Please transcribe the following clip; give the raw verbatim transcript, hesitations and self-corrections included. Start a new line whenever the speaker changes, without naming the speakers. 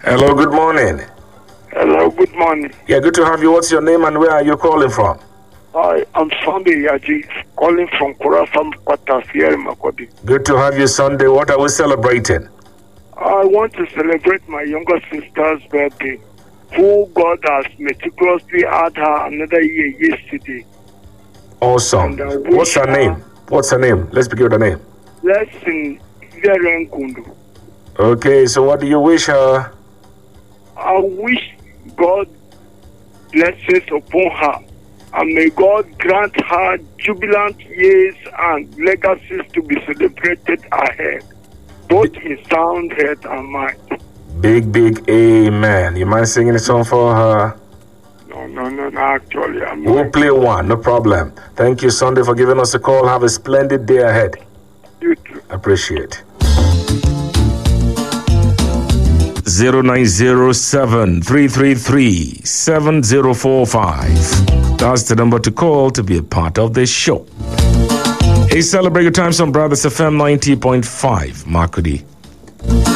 Hello, good morning.
Hello, good morning.
Yeah, good to have you. What's your name and where are you calling from?
Hi, I'm Sunday Yaji, calling from Kurafam Quarters here in Makodi.
Good to have you, Sunday. What are we celebrating?
I want to celebrate my younger sister's birthday, who God has meticulously had her another year yesterday.
Awesome. What's her name? What's her name? Let's begin with her name.
Blessing Veren Kundu.
Okay, so what do you wish her?
I wish God blessings upon her, and may God grant her jubilant years and legacies to be celebrated ahead, both in sound, health, and mind.
Big, big amen. You mind singing a song for her?
No, no, no, no, actually, I'm
We'll
not.
play one, no problem. Thank you, Sunday, for giving us a call. Have a splendid day ahead.
You too.
Appreciate. zero nine zero seven three three three seven zero four five. That's the number to call to be a part of this show. Hey, celebrate your times on Brothers F M ninety point five, Makudi.